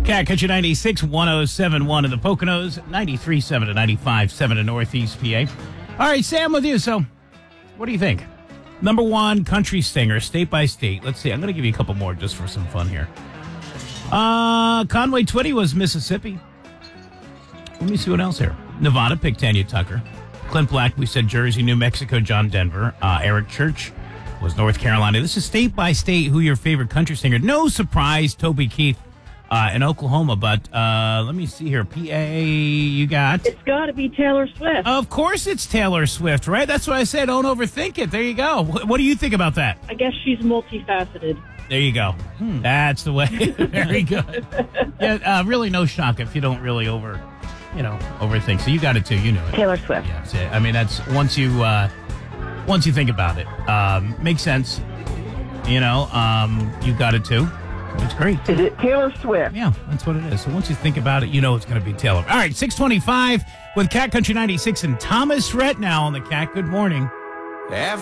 Cat Country 96, 107.1 in the Poconos, 93.7 to 95.7 in Northeast PA. All right, Sam with you. So, what do you think? Number one country singer, state by state. Let's see. I'm going to give you a couple more just for some fun here. Conway Twitty was Mississippi. Let me see what else here. Nevada picked Tanya Tucker. Clint Black, we said Jersey. New Mexico, John Denver. Eric Church was North Carolina. This is state by state who your favorite country singer. No surprise, Toby Keith in Oklahoma. But let me see here. PA, you got? It's got to be Taylor Swift. Of course it's Taylor Swift, right? That's what I said. Don't overthink it. There you go. What do you think about that? I guess she's multifaceted. There you go. That's the way. Very good. Yeah, really no shock if you don't really overthink. So you got it too. You knew it. Taylor Swift. Yeah, that's it. I mean, that's once you think about it, makes sense. You got it too. It's great. Is it Taylor Swift? Yeah, that's what it is. So once you think about it, you know it's going to be Taylor. All right, 625 with Cat Country 96 and Thomas Rhett now on the Cat. Good morning.